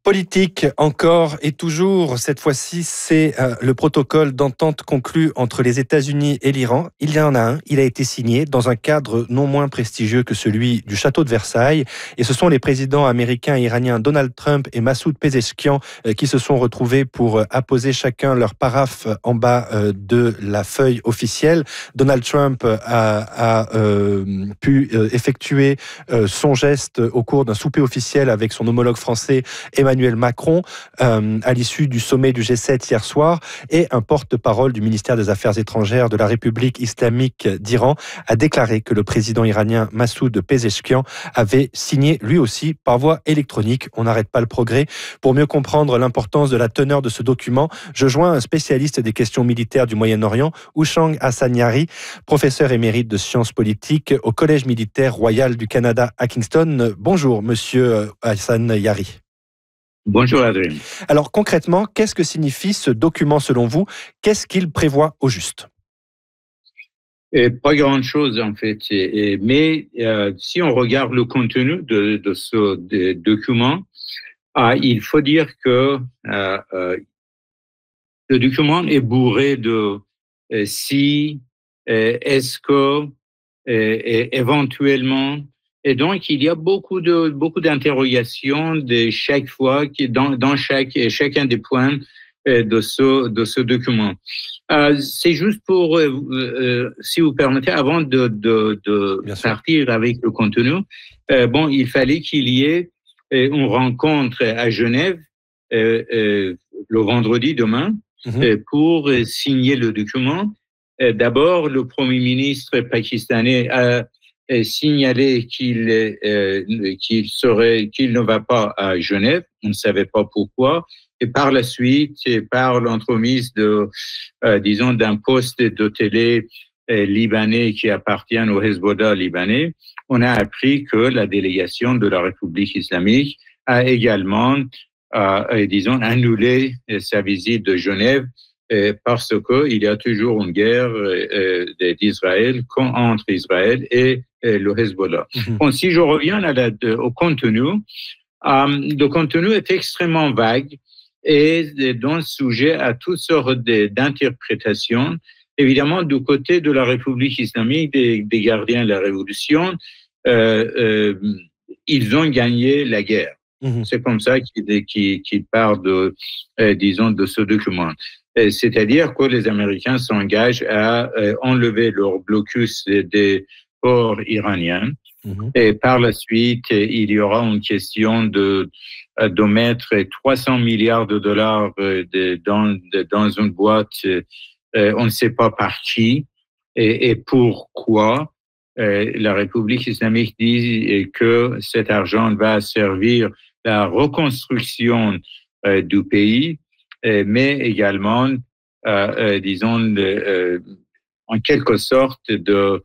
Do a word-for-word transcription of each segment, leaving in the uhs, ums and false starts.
Politique, encore et toujours. Cette fois-ci, c'est euh, le protocole d'entente conclu entre les États-Unis et l'Iran. Il y en a un. Il a été signé dans un cadre non moins prestigieux que celui du château de Versailles. Et ce sont les présidents américains et iraniens Donald Trump et Massoud Pezeshkian euh, qui se sont retrouvés pour euh, apposer chacun leur paraphe en bas euh, de la feuille officielle. Donald Trump a, a euh, pu euh, effectuer euh, son geste au cours d'un souper officiel avec son homologue français Emmanuel Emmanuel Macron euh, à l'issue du sommet du G sept hier soir, et un porte-parole du ministère des Affaires étrangères de la République islamique d'Iran a déclaré que le président iranien Massoud Pezeshkian avait signé lui aussi par voie électronique. On n'arrête pas le progrès. Pour mieux comprendre l'importance de la teneur de ce document, je joins un spécialiste des questions militaires du Moyen-Orient, Ouchang Hassan-Yari, professeur émérite de sciences politiques au Collège militaire royal du Canada à Kingston. Bonjour, monsieur Hassan-Yari. Bonjour Adrien. Alors concrètement, qu'est-ce que signifie ce document selon vous? Qu'est-ce qu'il prévoit au juste? Et pas grand-chose en fait, et, et, mais euh, si on regarde le contenu de, de ce de, document, ah, il faut dire que euh, euh, le document est bourré de euh, si, euh, est-ce que, euh, éventuellement. Et donc, il y a beaucoup de beaucoup d'interrogations de chaque fois qui dans dans chaque chacun des points de ce de ce document. Euh, c'est juste pour, euh, euh, si vous permettez, avant de de, de partir avec le contenu. Euh, bon, il fallait qu'il y ait une rencontre à Genève euh, euh, le vendredi demain mm-hmm. pour signer le document. Euh, d'abord, le Premier ministre pakistanais a signalé qu'il euh, qu'il serait qu'il ne va pas à Genève. On ne savait pas pourquoi. Et par la suite, et par l'entremise de, euh, disons, d'un poste de télé euh, libanais qui appartient au Hezbollah libanais, on a appris que la délégation de la République islamique a également, euh, disons, annulé sa visite de Genève euh, parce qu'il y a toujours une guerre euh, d'Israël entre Israël et euh, le Hezbollah. Mm-hmm. Bon, si je reviens à la, de, au contenu, euh, le contenu est extrêmement vague et donc sujet à toutes sortes d'interprétations. Évidemment, du côté de la République islamique, des, des gardiens de la Révolution, euh, euh, ils ont gagné la guerre. Mmh. C'est comme ça qu'ils qu'ils, qu'ils parlent de, euh, disons, de ce document. C'est-à-dire que les Américains s'engagent à euh, enlever leur blocus des ports iraniens. Mmh. Et par la suite, il y aura une question de de mettre trois cents milliards de dollars de, dans, de, dans une boîte, euh, on ne sait pas par qui et, et pourquoi. Euh, la République islamique dit que cet argent va servir à la reconstruction euh, du pays, euh, mais également, euh, euh, disons, euh, en quelque sorte, de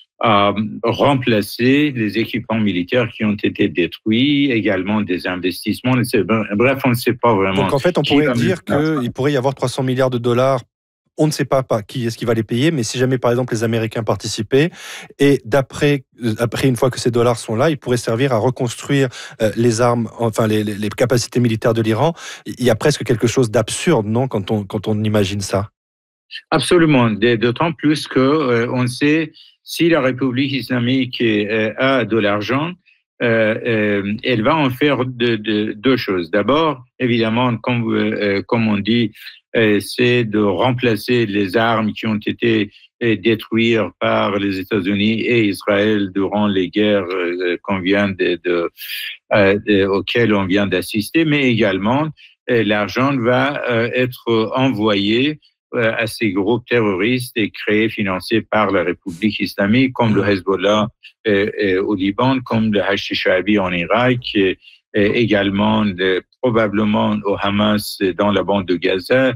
à remplacer les équipements militaires qui ont été détruits, également des investissements. Bref, on ne sait pas vraiment. Donc en fait, on pourrait dire qu'il pourrait y avoir trois cents milliards de dollars. On ne sait pas, pas qui est-ce qui va les payer, mais si jamais, par exemple, les Américains participaient, et d'après, après, une fois que ces dollars sont là, ils pourraient servir à reconstruire euh, les armes, enfin les, les, les capacités militaires de l'Iran. Il y a presque quelque chose d'absurde, non, quand on, quand on imagine ça? Absolument, d'autant plus que euh, on sait si la République islamique euh, a de l'argent, euh, euh, elle va en faire de, de, deux choses. D'abord, évidemment, comme, euh, comme on dit, euh, c'est de remplacer les armes qui ont été euh, détruites par les États-Unis et Israël durant les guerres euh, qu'on vient de, de, euh, de, auxquelles on vient d'assister, mais également euh, l'argent va euh, être envoyé à ces groupes terroristes et créés, financés par la République islamique, comme le Hezbollah euh, euh, au Liban, comme le Hashd-e-Sha'bi en Irak, et, et également de, probablement au Hamas dans la bande de Gaza,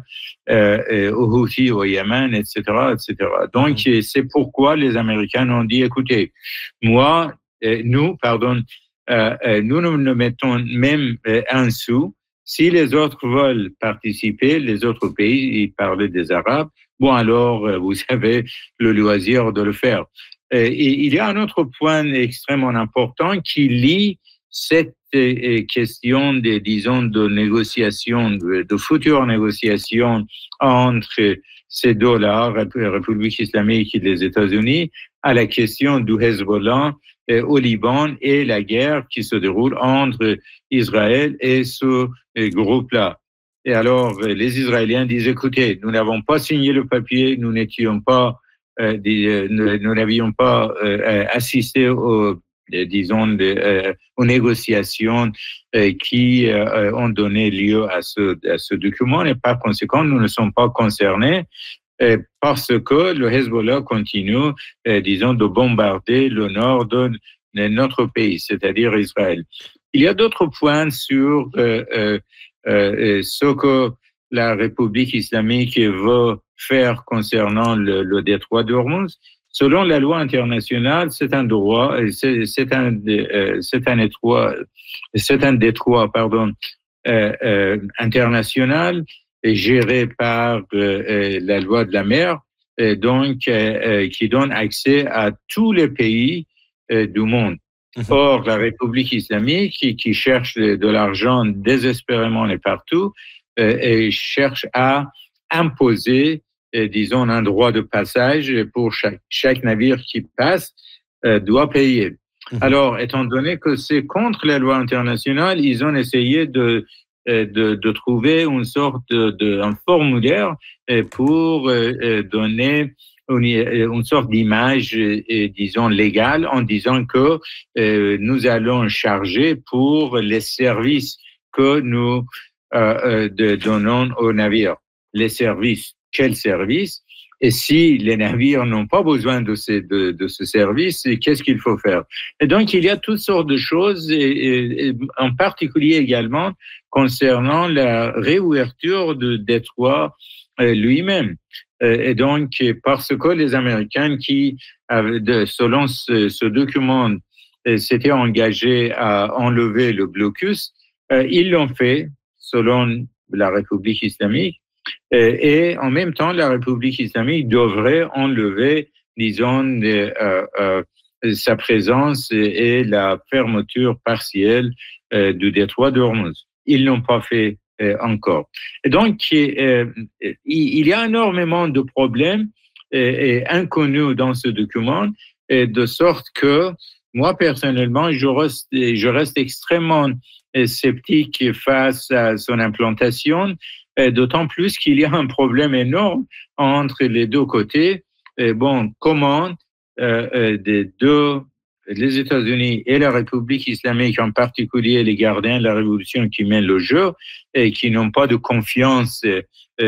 euh, au Houthi au Yémen, et cetera, et cetera. Donc, mmh. c'est pourquoi les Américains ont dit, écoutez, moi, euh, nous, pardon, euh, euh, nous ne mettons même euh, un sou. Si les autres veulent participer, les autres pays, ils parlaient des Arabes, bon alors, vous avez le loisir de le faire. Et il y a un autre point extrêmement important qui lie cette est question de, disons, de négociations, de, de futures négociations entre ces deux-là, République islamique et les États-Unis, à la question du Hezbollah euh, au Liban et la guerre qui se déroule entre Israël et ce euh, groupe-là. Et alors, euh, les Israéliens disent, écoutez, nous n'avons pas signé le papier, nous n'étions pas, euh, des, euh, nous n'avions pas euh, assisté au disons, de, euh, aux négociations euh, qui euh, ont donné lieu à ce, à ce document et par conséquent, nous ne sommes pas concernés euh, parce que le Hezbollah continue, euh, disons, de bombarder le nord de, de notre pays, c'est-à-dire Israël. Il y a d'autres points sur euh, euh, euh, ce que la République islamique veut faire concernant le, le détroit d'Ormuz. Selon la loi internationale, c'est un droit, c'est, c'est un, euh, c'est un détroit, c'est un détroit, pardon, euh, euh, international géré par euh, la loi de la mer, et donc euh, qui donne accès à tous les pays euh, du monde. Or, la République islamique, qui, qui cherche de l'argent désespérément et partout, euh, et cherche à imposer Et, disons, un droit de passage pour chaque, chaque navire qui passe euh, doit payer. Mmh. Alors, étant donné que c'est contre la loi internationale, ils ont essayé de, de, de trouver une sorte de, de un formulaire pour euh, donner une, une sorte d'image, euh, disons, légale, en disant que euh, nous allons charger pour les services que nous euh, de, donnons aux navires. Les services. Quel service? Et si les navires n'ont pas besoin de, ces, de, de ce service, qu'est-ce qu'il faut faire? Et donc, il y a toutes sortes de choses, et, et, et en particulier également concernant la réouverture du détroit euh, lui-même. Et donc, parce que les Américains qui, de, selon ce, ce document, s'étaient engagés à enlever le blocus, euh, ils l'ont fait, selon la République islamique. Et en même temps, la République islamique devrait enlever, disons, euh, euh, sa présence et, et la fermeture partielle euh, du détroit d'Ormuz. Ils l'ont pas fait euh, encore. Et donc, euh, il y a énormément de problèmes et, et inconnus dans ce document, et de sorte que moi, personnellement, je reste, je reste extrêmement sceptique face à son implantation, d'autant plus qu'il y a un problème énorme entre les deux côtés. Et bon, comment euh, des deux, les États-Unis et la République islamique, en particulier les gardiens de la révolution qui mènent le jeu et qui n'ont pas de confiance euh,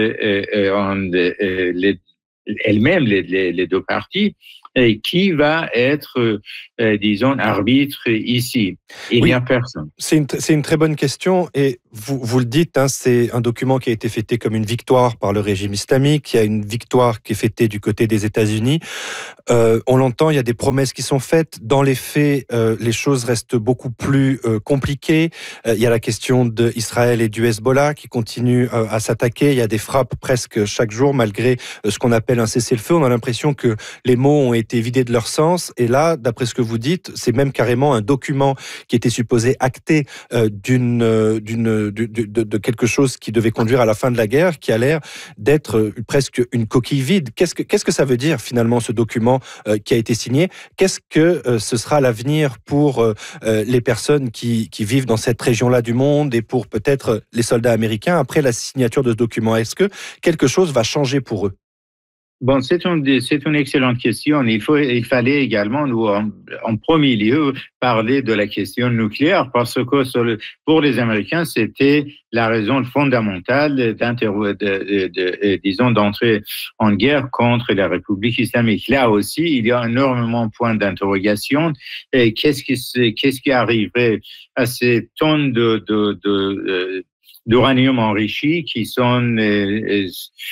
euh, en euh, les, elles-mêmes, les, les, les deux parties, et qui va être, euh, disons, arbitre ici? Il oui, n'y a personne. C'est une, c'est une très bonne question, et vous, vous le dites, hein, c'est un document qui a été fêté comme une victoire par le régime islamique, il y a une victoire qui est fêtée du côté des États-Unis. Euh, on l'entend, il y a des promesses qui sont faites. Dans les faits, euh, les choses restent beaucoup plus euh, compliquées. Euh, il y a la question d'Israël et du Hezbollah qui continuent euh, à s'attaquer. Il y a des frappes presque chaque jour, malgré euh, ce qu'on appelle un cessez-le-feu. On a l'impression que les mots ont été vidés de leur sens. Et là, d'après ce que vous dites, c'est même carrément un document qui était supposé acter euh, d'une, euh, d'une, de, de, de quelque chose qui devait conduire à la fin de la guerre, qui a l'air d'être euh, presque une coquille vide. Qu'est-ce que, qu'est-ce que ça veut dire finalement, ce document euh, qui a été signé? Qu'est-ce que euh, ce sera l'avenir pour euh, les personnes qui, qui vivent dans cette région-là du monde, et pour peut-être les soldats américains après la signature de ce document? Est-ce que quelque chose va changer pour eux? Bon, c'est une, c'est une excellente question. Il faut, il fallait également, nous, en, en premier lieu, parler de la question nucléaire, parce que sur le, pour les Américains, c'était la raison fondamentale de, de, de, de, disons, d'entrer en guerre contre la République islamique. Là aussi, il y a énormément de points d'interrogation. Et qu'est-ce qui, qu'est-ce qui arriverait à ces tonnes de, de, de d'uranium enrichi qui sont euh,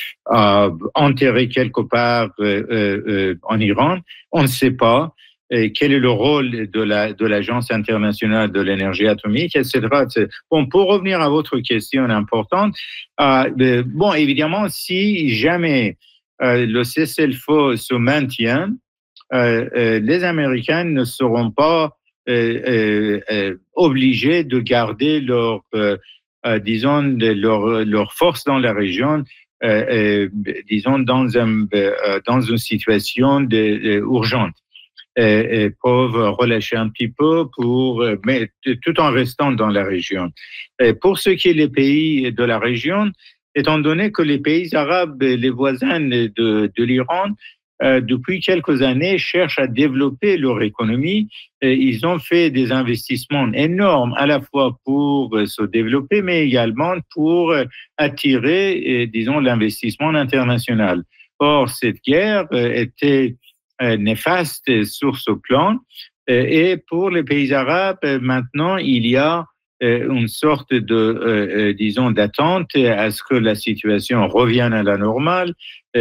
euh, enterrés quelque part euh, euh, en Iran? On ne sait pas. Et quel est le rôle de, la, de l'Agence internationale de l'énergie atomique, et cetera. Bon, pour revenir à votre question importante, euh, bon, évidemment, si jamais euh, le cessez-le-feu se maintient, euh, euh, les Américains ne seront pas euh, euh, obligés de garder leur, euh, euh, disons, leur, leur force dans la région, euh, euh, disons, dans, un, euh, dans une situation de, de, urgente. Et, et peuvent relâcher un petit peu pour, mais tout en restant dans la région. Et pour ce qui est des pays de la région, étant donné que les pays arabes, les voisins de, de l'Iran, euh, depuis quelques années, cherchent à développer leur économie. Et ils ont fait des investissements énormes, à la fois pour se développer, mais également pour attirer, disons, l'investissement international. Or, cette guerre était néfaste sur ce plan. Et pour les pays arabes, maintenant, il y a une sorte de, euh, disons, d'attente à ce que la situation revienne à la normale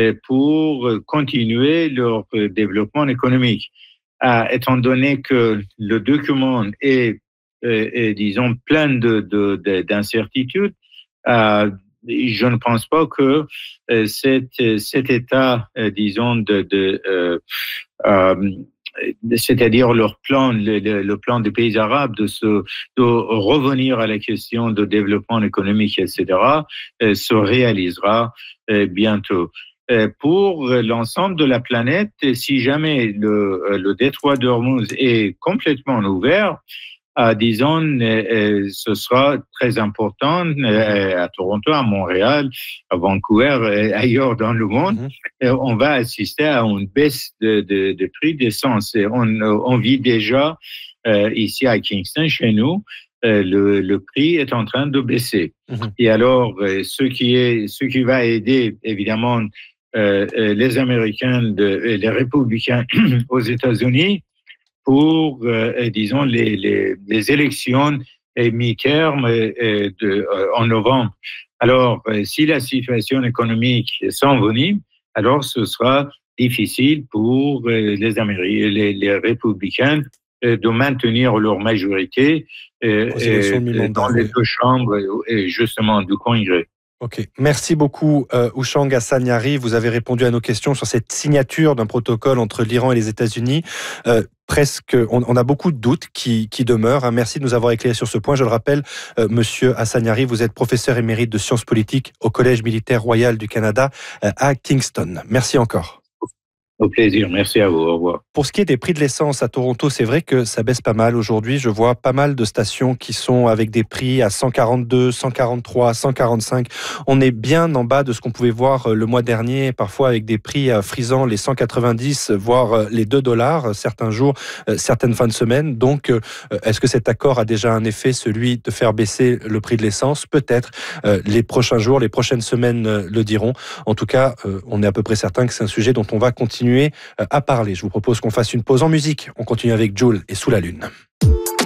pour continuer leur développement économique. Ah, étant donné que le document est, est disons, plein de, de, de, d'incertitudes, euh, je ne pense pas que euh, cet, cet état, euh, disons, de, de euh, euh, c'est-à-dire leur plan, le, le plan des pays arabes de, se, de revenir à la question de développement économique, et cetera, euh, se réalisera euh, bientôt. Euh, pour l'ensemble de la planète, si jamais le, le détroit d'Ormuz est complètement ouvert, à, disons, euh, ce sera très important euh, à Toronto, à Montréal, à Vancouver et ailleurs dans le monde. Mm-hmm. On va assister à une baisse de, de, de prix d'essence. On, on vit déjà euh, ici à Kingston, chez nous, euh, le, le prix est en train de baisser. Mm-hmm. Et alors, euh, ce qui est, ce qui va aider, évidemment, euh, les Américains, de, les républicains aux États-Unis, pour, euh, disons, les, les, les élections mi-terme euh, de, euh, en novembre. Alors, euh, si la situation économique s'envenime, alors ce sera difficile pour euh, les Américains, les, les républicains euh, de maintenir leur majorité euh, euh, dans les deux chambres, euh, justement, du Congrès. Ok, merci beaucoup euh, Ouchang Hassan-Yari. Vous avez répondu à nos questions sur cette signature d'un protocole entre l'Iran et les États-Unis. Euh, presque, on, on a beaucoup de doutes qui, qui demeurent. Hein. Merci de nous avoir éclairé sur ce point. Je le rappelle, euh, Monsieur Hassan-Yari, vous êtes professeur émérite de sciences politiques au Collège militaire royal du Canada euh, à Kingston. Merci encore. Au plaisir, merci à vous, au revoir. Pour ce qui est des prix de l'essence à Toronto, c'est vrai que ça baisse pas mal aujourd'hui. Je vois pas mal de stations qui sont avec des prix à cent quarante-deux, cent quarante-trois, cent quarante-cinq. On est bien en bas de ce qu'on pouvait voir le mois dernier, parfois avec des prix frisant les cent quatre-vingt-dix, voire les deux dollars certains jours, certaines fins de semaine. Donc, est-ce que cet accord a déjà un effet, celui de faire baisser le prix de l'essence? Peut-être. Les prochains jours, les prochaines semaines le diront. En tout cas, on est à peu près certain que c'est un sujet dont on va continuer à parler. Je vous propose qu'on fasse une pause en musique. On continue avec Jul et Sous la Lune.